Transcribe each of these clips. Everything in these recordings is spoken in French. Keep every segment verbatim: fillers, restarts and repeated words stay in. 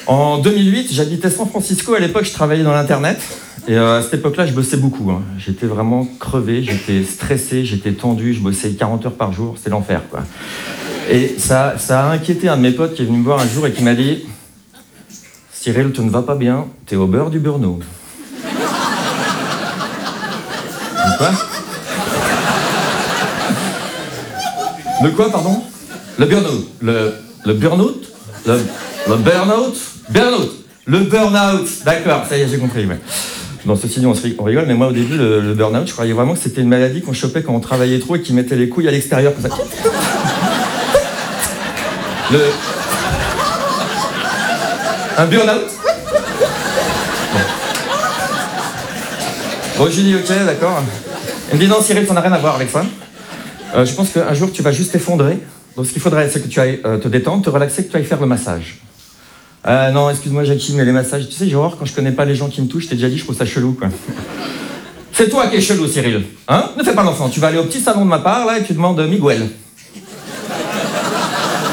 En deux mille huit, j'habitais San Francisco. À l'époque, je travaillais dans l'Internet. Et euh, à cette époque-là, je bossais beaucoup. Hein. J'étais vraiment crevé, j'étais stressé, j'étais tendu. Je bossais quarante heures par jour. C'est l'enfer, quoi. Et ça, ça a inquiété un de mes potes qui est venu me voir un jour et qui m'a dit « Cyril, tu ne vas pas bien, t'es au beurre du burn-out. » De quoi ? De quoi, pardon ? Le burn-out. Le, le burn-out ? Le, le burn-out ? Burn-out. Le burn-out. D'accord, ça y est, j'ai compris. Ouais. Dans ceci dit, on, se, on rigole, mais moi, au début, le, le burn-out, je croyais vraiment que c'était une maladie qu'on chopait quand on travaillait trop et qui mettait les couilles à l'extérieur, comme ça. Le... Un burn-out ? Bon. Bon, je lui dis, ok, d'accord. Elle me dit, non, Cyril, ça n'a rien à voir avec ça. Euh, je pense qu'un jour, tu vas juste t'effondrer. Donc, ce qu'il faudrait, c'est que tu ailles euh, te détendre, te relaxer, que tu ailles faire le massage. Euh, non, excuse-moi, Jackie, mais les massages, tu sais, j'ai horreur quand je connais pas les gens qui me touchent. Je t'ai déjà dit, je trouve ça chelou, quoi. C'est toi qui es chelou, Cyril. Hein ? Ne fais pas l'enfant. Tu vas aller au petit salon de ma part, là, et tu demandes Miguel. Miguel ?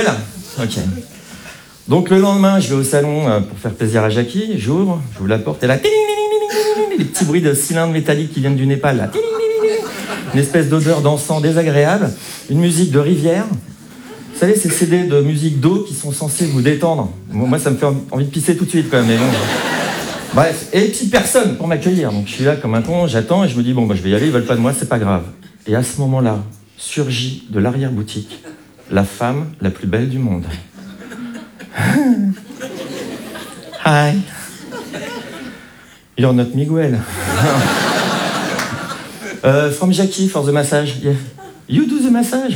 Ok. Donc, le lendemain, je vais au salon euh, pour faire plaisir à Jackie. J'ouvre, j'ouvre la porte, et là, les petits bruits de cylindres métalliques qui viennent du Népal, là. Une espèce d'odeur d'encens désagréable, une musique de rivière. Vous savez, ces C D de musique d'eau qui sont censés vous détendre. Bon, moi, ça me fait envie de pisser tout de suite, quand même. Mais bon. Bref, et puis personne pour m'accueillir. Donc, je suis là comme un con, j'attends, et je me dis, bon, bah, je vais y aller, ils veulent pas de moi, c'est pas grave. Et à ce moment-là, surgit de l'arrière-boutique la femme la plus belle du monde. Hi. You're not Miguel. uh, from Jackie for the massage. Yeah. You do the massage.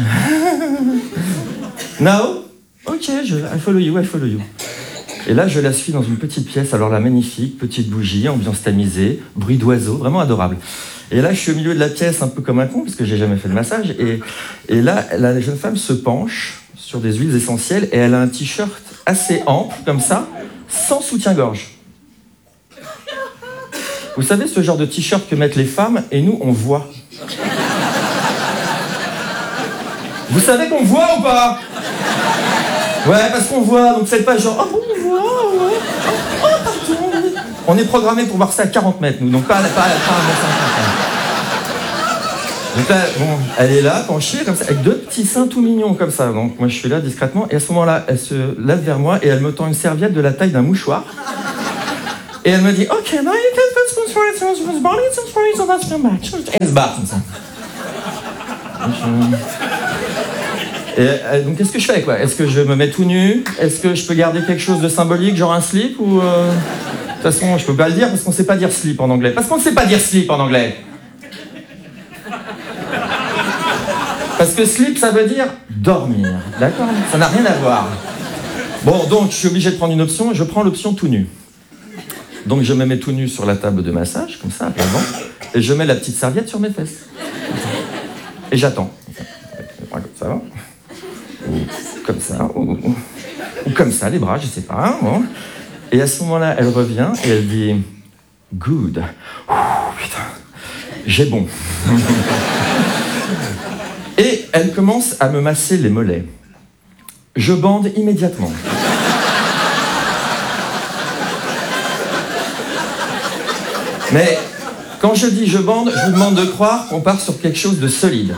Now? Ok, je, I follow you, I follow you. Et là, je la suis dans une petite pièce, alors là, magnifique, petite bougie, ambiance tamisée, bruit d'oiseaux, vraiment adorable. Et là, je suis au milieu de la pièce, un peu comme un con, parce que j'ai jamais fait de massage. Et, et là, la jeune femme se penche sur des huiles essentielles et elle a un t-shirt assez ample, comme ça, sans soutien-gorge. Vous savez, ce genre de t-shirt que mettent les femmes, et nous, on voit. Vous savez qu'on voit ou pas ? Ouais, parce qu'on voit, donc c'est pas genre, oh bon, on voit, ouais. Oh, oh, pardon. On est programmé pour voir ça à quarante mètres, nous, donc pas, pas, pas à cinquante. Donc là, bon, elle est là, penchée, comme ça, avec deux petits seins tout mignons, comme ça. Donc moi, je suis là, discrètement, et à ce moment-là, elle se lève vers moi, et elle me tend une serviette de la taille d'un mouchoir. Et elle me dit, ok, now you can put some for it, some body, some for it, so that's come back. Et elle se barre, comme ça. Et euh, donc, qu'est-ce que je fais, quoi ? Est-ce que je me mets tout nu ? Est-ce que je peux garder quelque chose de symbolique, genre un slip ou euh... De toute façon, je peux pas le dire parce qu'on sait pas dire slip en anglais. Parce qu'on ne sait pas dire slip en anglais. Parce que slip, ça veut dire dormir. D'accord ? Ça n'a rien à voir. Bon, donc, je suis obligé de prendre une option. Je prends l'option tout nu. Donc, je me mets tout nu sur la table de massage, comme ça, à plat ventre, et je mets la petite serviette sur mes fesses. Et j'attends. Comme ça. Ou comme ça, ou, ou, ou comme ça, les bras, je sais pas. Bon. Et à ce moment-là, elle revient et elle dit « Good. Ouh, putain, j'ai bon. » Et elle commence à me masser les mollets. Je bande immédiatement. Mais quand je dis je bande, je vous demande de croire qu'on part sur quelque chose de solide.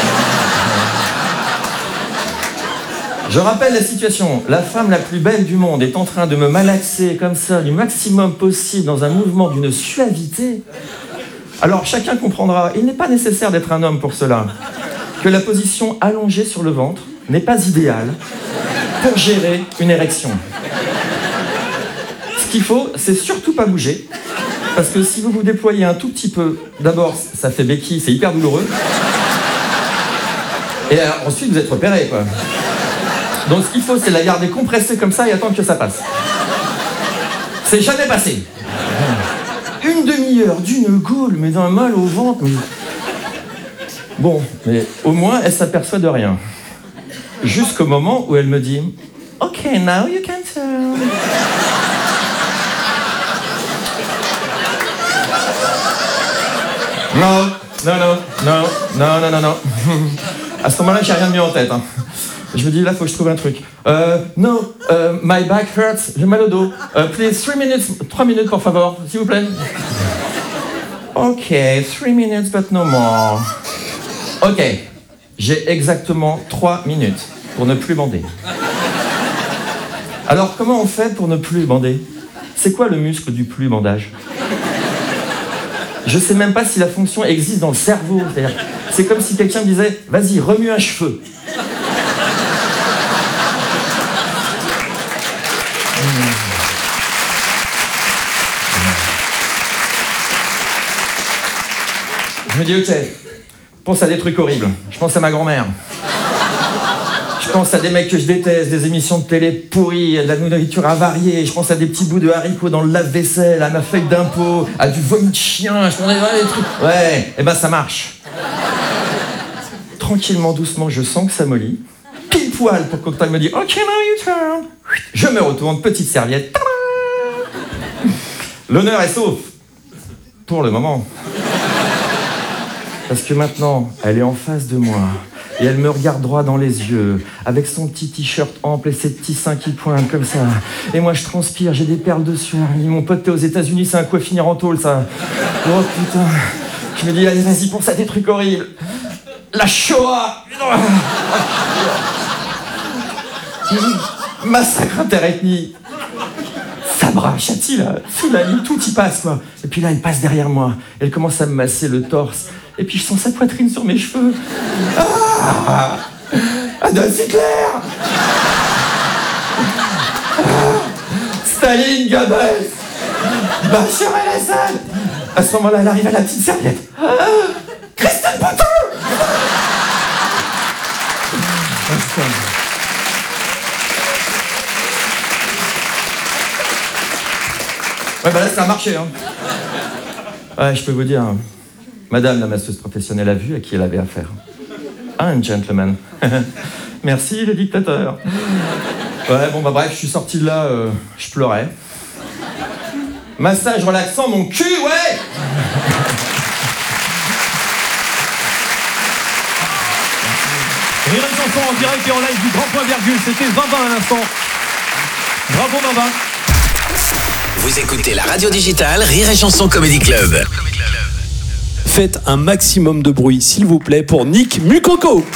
Je rappelle la situation. La femme la plus belle du monde est en train de me malaxer comme ça, du maximum possible, dans un mouvement d'une suavité. Alors, chacun comprendra, il n'est pas nécessaire d'être un homme pour cela, que la position allongée sur le ventre n'est pas idéale pour gérer une érection. Ce qu'il faut, c'est surtout pas bouger, parce que si vous vous déployez un tout petit peu, d'abord, ça fait béquille, c'est hyper douloureux, et alors, ensuite, vous êtes repéré, quoi. Donc ce qu'il faut, c'est la garder compressée comme ça et attendre que ça passe. C'est jamais passé. Une demi-heure d'une gaule, mais d'un mal au ventre. Mais... Bon, mais au moins, elle s'aperçoit de rien. Jusqu'au moment où elle me dit « Ok, now you can tell. » Non, non, non, non, non, non, non, non. À ce moment-là, j'ai rien de mieux en tête. Hein. Je me dis, là, faut que je trouve un truc. Euh, no, uh, my back hurts, j'ai mal au dos. Uh, please, three minutes, trois minutes, pour favor, s'il vous plaît. Ok, three minutes, but no more. Ok, j'ai exactement trois minutes pour ne plus bander. Alors, comment on fait pour ne plus bander? C'est quoi le muscle du plus bandage? Je sais même pas si la fonction existe dans le cerveau. C'est-à-dire, c'est comme si quelqu'un me disait, vas-y, remue un cheveu. Je me dis, ok, je pense à des trucs horribles. Je pense à ma grand-mère. Je pense à des mecs que je déteste, des émissions de télé pourries, de la nourriture avariée. Je pense à des petits bouts de haricots dans le lave-vaisselle, à ma feuille d'impôt, à du vomi de chien. Je pense à des trucs. Ouais, et ben ça marche. Tranquillement, doucement, je sens que ça mollit. Pile poil pour que Cocktail me dit, ok, now you turn. Je me retourne, petite serviette. L'honneur est sauf. Pour le moment. Parce que maintenant, elle est en face de moi. Et elle me regarde droit dans les yeux, avec son petit t-shirt ample et ses petits seins qui pointent comme ça. Et moi, je transpire, j'ai des perles de sueur. Mon pote, t'es aux États-Unis, c'est un quoi finir en tôle, ça. Oh putain. Je me dis, allez, vas-y, pense à des trucs horribles. La Shoah. Massacre interethnique. Sabra, Chati, là, sous la ligne, tout y passe, quoi. Et puis là, elle passe derrière moi. Elle commence à me masser le torse. Et puis je sens sa poitrine sur mes cheveux. Ah, Adolf Hitler. Ah, Staline, Goebbels, Bachar el-Assad. À ce moment-là, elle arrive à la petite serviette. Ah, Christine Boutin. Ouais, bah là, ça a marché, hein. Ouais, je peux vous dire, madame la masseuse professionnelle a vu à qui elle avait affaire. Un gentleman. Merci, le dictateur. Ouais, bon, bah bref, je suis sorti de là, euh, je pleurais. Massage relaxant, mon cul, ouais. Rire et chanson en direct et en live du Grand Point Virgule, c'était vingt vingt à l'instant. Bravo vingt vingt. Vous écoutez la radio digitale Rire et Chanson Comedy Club. Faites un maximum de bruit, s'il vous plaît, pour Nick Mukoko.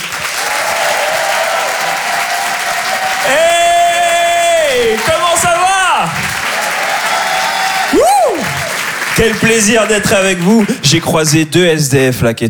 Hey, comment ça va? Wouh! Quel plaisir d'être avec vous. J'ai croisé deux S D F là qui